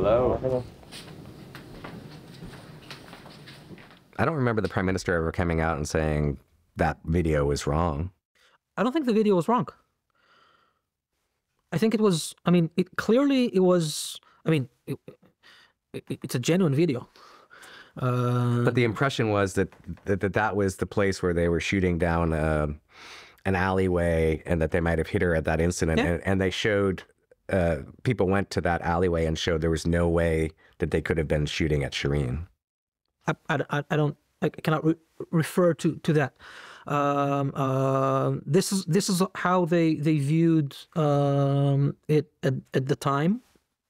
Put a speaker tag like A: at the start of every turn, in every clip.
A: Hello.
B: I don't remember the prime minister ever coming out and saying that video was wrong.
C: I don't think the video was wrong. I think it was, I mean, it was, I mean, it's a genuine video.
B: But the impression was that was the place where they were shooting down an alleyway, and that they might have hit her at that incident.
C: Yeah.
B: And they showed, people went to that alleyway and showed there was no way that they could have been shooting at Shireen.
C: I cannot refer to that. This is how they viewed it at the time.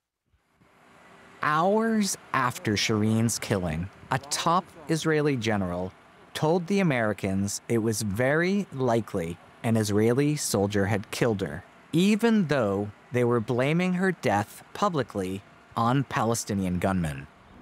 D: Hours after Shireen's killing, a top Israeli general told the Americans it was very likely an Israeli soldier had killed her, even though they were blaming her death publicly on Palestinian gunmen.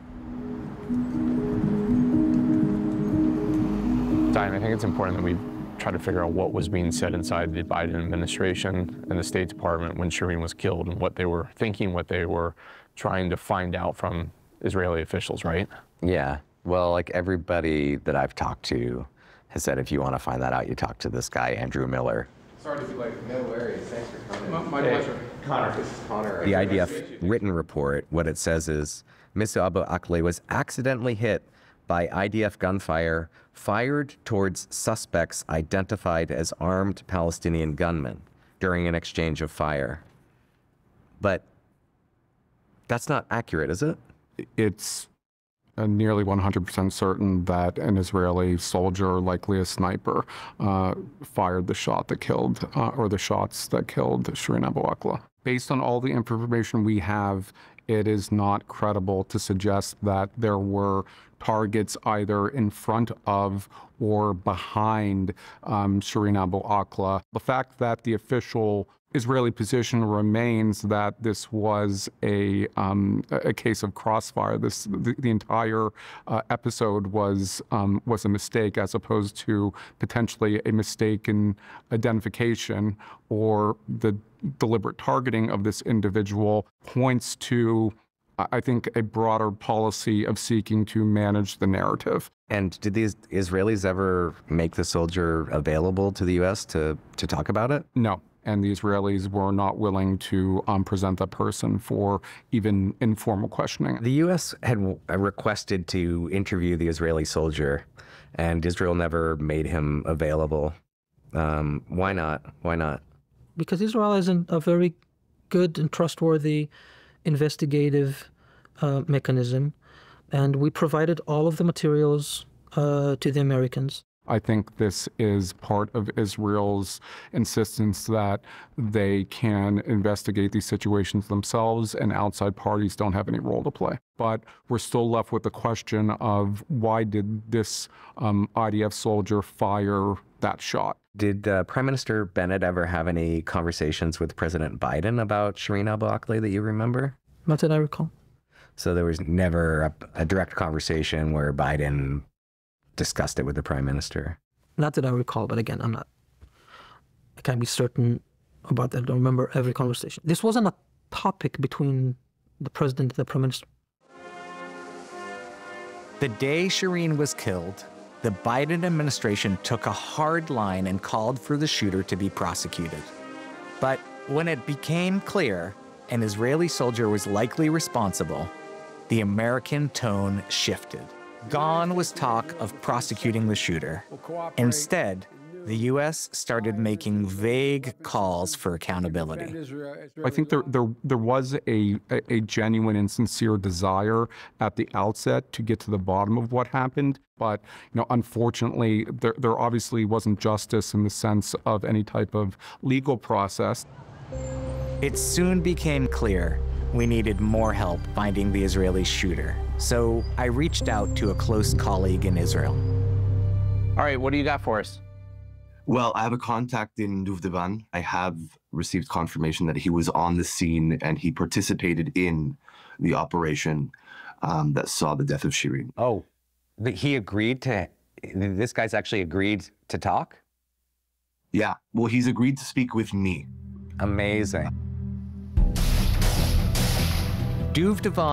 A: Diane, I think it's important that we try to figure out what was being said inside the Biden administration and the State Department when Shireen was killed, and what they were thinking, what they were trying to find out from Israeli officials, right?
B: Yeah. Well, like everybody that I've talked to has said, if you want to find that out, you talk to this guy, Andrew Miller.
E: Sorry to be late. No worries. Thanks for coming.
F: My pleasure.
E: Connor, this is Connor.
B: The IDF written report, what it says is, Ms. Abu Akleh was accidentally hit by IDF gunfire fired towards suspects identified as armed Palestinian gunmen during an exchange of fire. But that's not accurate, is it?
F: It's nearly 100% certain that an Israeli soldier, likely a sniper, fired the shot that killed, or the shots that killed Shireen Abu Akleh. Based on all the information we have, it is not credible to suggest that there were targets either in front of or behind Shireen Abu Akleh. The fact that the official Israeli position remains that this was a case of crossfire. The entire episode was a mistake, as opposed to potentially a mistaken identification or the deliberate targeting of this individual, points to, I think, a broader policy of seeking to manage the narrative.
B: And did these Israelis ever make the soldier available to the U.S. to talk about it?
F: No. And the Israelis were not willing to present that person for even informal questioning.
B: The U.S. had requested to interview the Israeli soldier, and Israel never made him available. Why not? Why not?
C: Because Israel isn't a very good and trustworthy investigative mechanism, and we provided all of the materials to the Americans.
F: I think this is part of Israel's insistence that they can investigate these situations themselves and outside parties don't have any role to play. But we're still left with the question of, why did this IDF soldier fire that shot?
B: Did Prime Minister Bennett ever have any conversations with President Biden about Shireen Abu Akleh that you remember?
C: Not that I recall.
B: So there was never a direct conversation where Biden discussed it with the Prime Minister?
C: Not that I recall, but again, I can't be certain about that. I don't remember every conversation. This wasn't a topic between the President and the Prime Minister.
D: The day Shireen was killed, the Biden administration took a hard line and called for the shooter to be prosecuted. But when it became clear an Israeli soldier was likely responsible, the American tone shifted. Gone was talk of prosecuting the shooter. Instead, the U.S. started making vague calls for accountability.
F: I think there was a genuine and sincere desire at the outset to get to the bottom of what happened. But unfortunately, there obviously wasn't justice in the sense of any type of legal process.
D: It soon became clear we needed more help finding the Israeli shooter. So I reached out to a close colleague in Israel.
A: All right, what do you got for us?
E: Well, I have a contact in Duvdeban. I have received confirmation that he was on the scene and he participated in the operation that saw the death of Shireen.
B: Oh, he agreed to, this guy's actually agreed to talk?
E: Yeah, well, he's agreed to speak with me.
B: Amazing.
D: Duvdeban